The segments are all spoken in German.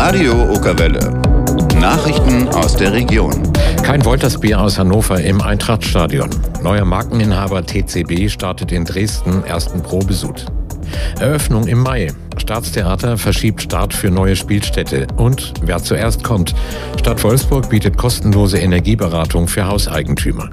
Radio Okerwelle. Nachrichten aus der Region. Kein Woltersbier aus Hannover im Eintrachtstadion. Neuer Markeninhaber TCB startet in Dresden ersten Probesud. Eröffnung im Mai. Staatstheater verschiebt Start für neue Spielstätte. Und wer zuerst kommt. Stadt Wolfsburg bietet kostenlose Energieberatung für Hauseigentümer.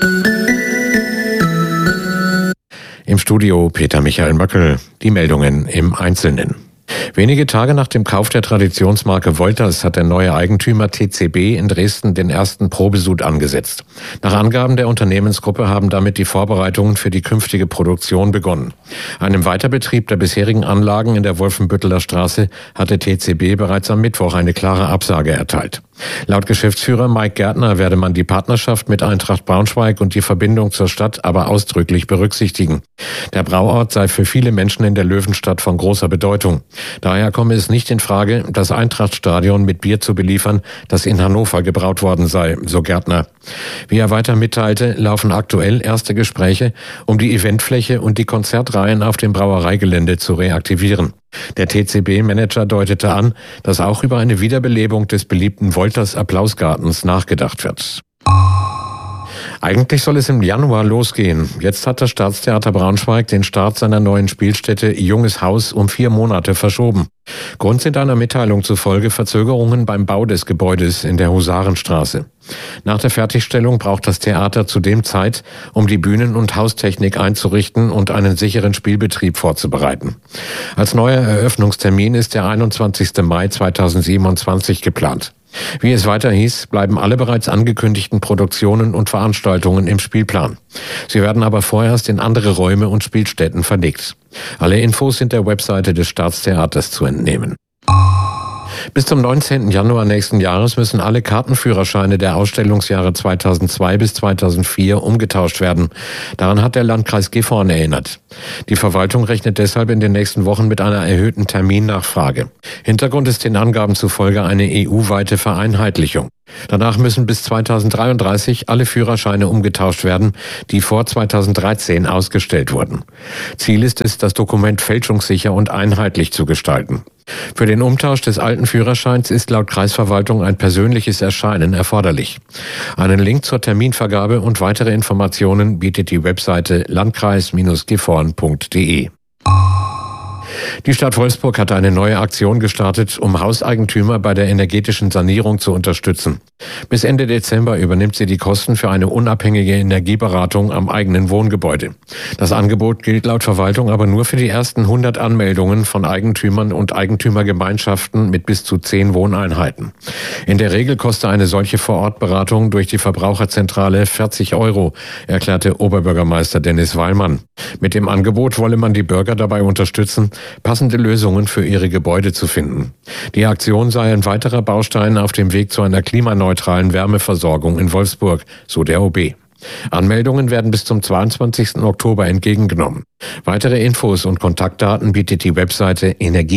Im Studio Peter Michael Möckel. Die Meldungen im Einzelnen. Wenige Tage nach dem Kauf der Traditionsmarke Wolters hat der neue Eigentümer TCB in Dresden den ersten Probesud angesetzt. Nach Angaben der Unternehmensgruppe haben damit die Vorbereitungen für die künftige Produktion begonnen. Einem Weiterbetrieb der bisherigen Anlagen in der Wolfenbütteler Straße hatte TCB bereits am Mittwoch eine klare Absage erteilt. Laut Geschäftsführer Mike Gärtner werde man die Partnerschaft mit Eintracht Braunschweig und die Verbindung zur Stadt aber ausdrücklich berücksichtigen. Der Brauort sei für viele Menschen in der Löwenstadt von großer Bedeutung. Daher komme es nicht in Frage, das Eintrachtstadion mit Bier zu beliefern, das in Hannover gebraut worden sei, so Gärtner. Wie er weiter mitteilte, laufen aktuell erste Gespräche, um die Eventfläche und die Konzertreihen auf dem Brauereigelände zu reaktivieren. Der TCB-Manager deutete an, dass auch über eine Wiederbelebung des beliebten Wolters Applausgartens nachgedacht wird. Eigentlich soll es im Januar losgehen. Jetzt hat das Staatstheater Braunschweig den Start seiner neuen Spielstätte Junges Haus um 4 Monate verschoben. Grund sind einer Mitteilung zufolge Verzögerungen beim Bau des Gebäudes in der Husarenstraße. Nach der Fertigstellung braucht das Theater zudem Zeit, um die Bühnen- und Haustechnik einzurichten und einen sicheren Spielbetrieb vorzubereiten. Als neuer Eröffnungstermin ist der 21. Mai 2027 geplant. Wie es weiter hieß, bleiben alle bereits angekündigten Produktionen und Veranstaltungen im Spielplan. Sie werden aber vorerst in andere Räume und Spielstätten verlegt. Alle Infos sind der Webseite des Staatstheaters zu entnehmen. Bis zum 19. Januar nächsten Jahres müssen alle Kartenführerscheine der Ausstellungsjahre 2002 bis 2004 umgetauscht werden. Daran hat der Landkreis Gifhorn erinnert. Die Verwaltung rechnet deshalb in den nächsten Wochen mit einer erhöhten Terminnachfrage. Hintergrund ist den Angaben zufolge eine EU-weite Vereinheitlichung. Danach müssen bis 2033 alle Führerscheine umgetauscht werden, die vor 2013 ausgestellt wurden. Ziel ist es, das Dokument fälschungssicher und einheitlich zu gestalten. Für den Umtausch des alten Führerscheins ist laut Kreisverwaltung ein persönliches Erscheinen erforderlich. Einen Link zur Terminvergabe und weitere Informationen bietet die Webseite landkreis-gifhorn.de. Die Stadt Wolfsburg hat eine neue Aktion gestartet, um Hauseigentümer bei der energetischen Sanierung zu unterstützen. Bis Ende Dezember übernimmt sie die Kosten für eine unabhängige Energieberatung am eigenen Wohngebäude. Das Angebot gilt laut Verwaltung aber nur für die ersten 100 Anmeldungen von Eigentümern und Eigentümergemeinschaften mit bis zu 10 Wohneinheiten. In der Regel kostet eine solche Vorortberatung durch die Verbraucherzentrale 40 €, erklärte Oberbürgermeister Dennis Weilmann. Mit dem Angebot wolle man die Bürger dabei unterstützen, passende Lösungen für ihre Gebäude zu finden. Die Aktion sei ein weiterer Baustein auf dem Weg zu einer klimaneutralen Wärmeversorgung in Wolfsburg, so der OB. Anmeldungen werden bis zum 22. Oktober entgegengenommen. Weitere Infos und Kontaktdaten bietet die Webseite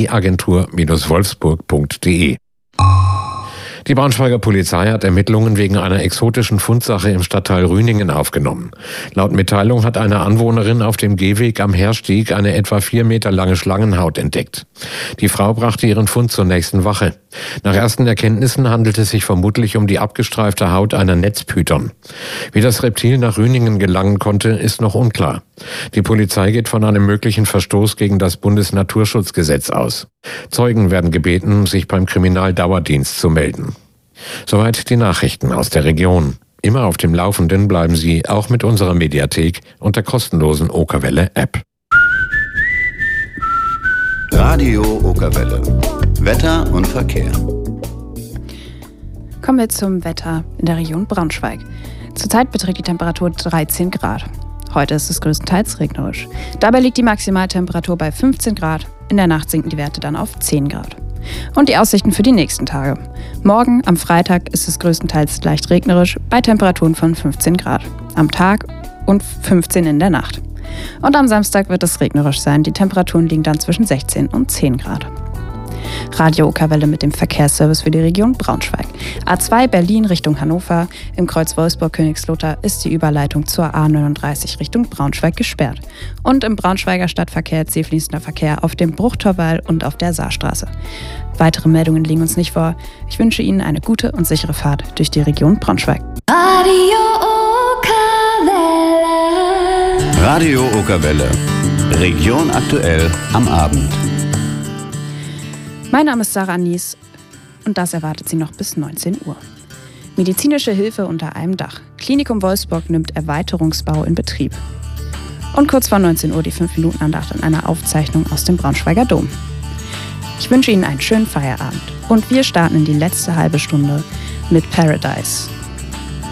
energieagentur-wolfsburg.de. Die Braunschweiger Polizei hat Ermittlungen wegen einer exotischen Fundsache im Stadtteil Rüningen aufgenommen. Laut Mitteilung hat eine Anwohnerin auf dem Gehweg am Heerstieg eine etwa 4 Meter lange Schlangenhaut entdeckt. Die Frau brachte ihren Fund zur nächsten Wache. Nach ersten Erkenntnissen handelt es sich vermutlich um die abgestreifte Haut einer Netzpython. Wie das Reptil nach Rüningen gelangen konnte, ist noch unklar. Die Polizei geht von einem möglichen Verstoß gegen das Bundesnaturschutzgesetz aus. Zeugen werden gebeten, sich beim Kriminaldauerdienst zu melden. Soweit die Nachrichten aus der Region. Immer auf dem Laufenden bleiben Sie auch mit unserer Mediathek und der kostenlosen Okerwelle-App. Radio Okerwelle. Wetter und Verkehr. Kommen wir zum Wetter in der Region Braunschweig. Zurzeit beträgt die Temperatur 13 Grad. Heute ist es größtenteils regnerisch. Dabei liegt die Maximaltemperatur bei 15 Grad. In der Nacht sinken die Werte dann auf 10 Grad. Und die Aussichten für die nächsten Tage. Morgen, am Freitag, ist es größtenteils leicht regnerisch bei Temperaturen von 15 Grad am Tag und 15 in der Nacht. Und am Samstag wird es regnerisch sein. Die Temperaturen liegen dann zwischen 16 und 10 Grad. Radio Okerwelle mit dem Verkehrsservice für die Region Braunschweig. A2 Berlin Richtung Hannover. Im Kreuz Wolfsburg-Königslotter ist die Überleitung zur A39 Richtung Braunschweig gesperrt. Und im Braunschweiger Stadtverkehr zielfließender Verkehr auf dem Bruchtorwall und auf der Saarstraße. Weitere Meldungen liegen uns nicht vor. Ich wünsche Ihnen eine gute und sichere Fahrt durch die Region Braunschweig. Radio Okerwelle. Region aktuell am Abend. Mein Name ist Sarah Nies und das erwartet Sie noch bis 19 Uhr. Medizinische Hilfe unter einem Dach. Klinikum Wolfsburg nimmt Erweiterungsbau in Betrieb. Und kurz vor 19 Uhr die 5-Minuten-Andacht in einer Aufzeichnung aus dem Braunschweiger Dom. Ich wünsche Ihnen einen schönen Feierabend und wir starten in die letzte halbe Stunde mit Paradise.